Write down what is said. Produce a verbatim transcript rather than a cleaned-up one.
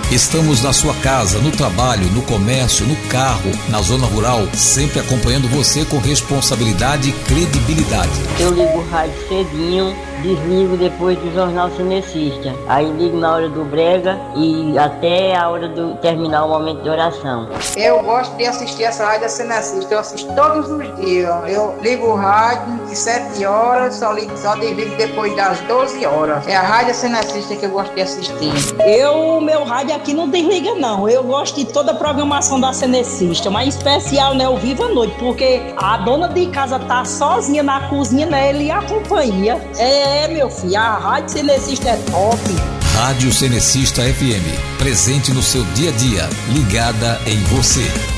Estamos na sua casa, no trabalho, no comércio, no carro, na zona rural, sempre acompanhando você com responsabilidade e credibilidade. Eu ligo o rádio cedinho, desligo depois do Jornal Cenecista. Aí ligo na hora do brega e até a hora de terminar o momento de oração. Eu gosto de assistir essa rádio Cenecista, eu assisto todos os dias. Eu ligo o rádio de sete horas, só, ligo, só desligo depois das doze horas. É a rádio Cenecista que eu gosto de assistir. Eu, meu rádio aqui não desliga não, eu gosto de toda a programação da Cenecista, mas em especial, né, o Viva a Noite, porque a dona de casa tá sozinha na cozinha, né, ele acompanha. É, meu filho, a rádio Cenecista é top. Rádio Cenecista F M, presente no seu dia a dia, ligada em você.